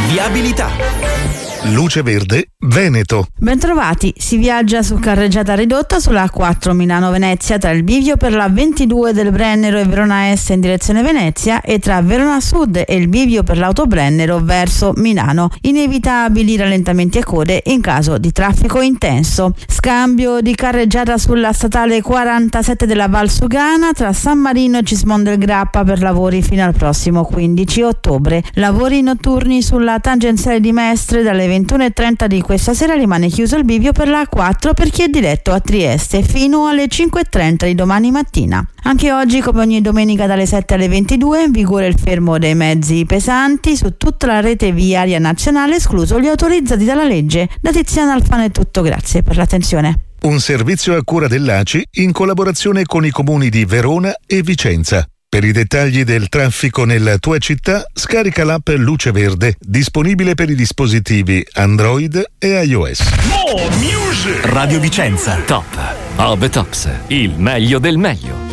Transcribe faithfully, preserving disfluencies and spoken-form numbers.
Viabilità. Luce Verde Veneto. Bentrovati, si viaggia su carreggiata ridotta sulla A quattro Milano-Venezia tra il bivio per la ventidue del Brennero e Verona Est in direzione Venezia e tra Verona Sud e il bivio per l'autobrennero verso Milano. Inevitabili rallentamenti e code in caso di traffico intenso. Scambio di carreggiata sulla statale quarantasette della Val Sugana tra San Marino e Cismon del Grappa per lavori fino al prossimo quindici ottobre. Lavori notturni sulla tangenziale di Mestre dalle ventuno e trenta di questa sera rimane chiuso il bivio per la A quattro per chi è diretto a Trieste fino alle cinque e trenta di domani mattina. Anche oggi, come ogni domenica dalle sette alle ventidue, è in vigore il fermo dei mezzi pesanti su tutta la rete viaria nazionale, escluso gli autorizzati dalla legge. Da Tiziana Alfano è tutto, grazie per l'attenzione. Un servizio a cura dell'A C I in collaborazione con i comuni di Verona e Vicenza. Per i dettagli del traffico nella tua città, scarica l'app Luce Verde, disponibile per i dispositivi Android e iOS. Radio Vicenza. Top of the Tops. Il meglio del meglio.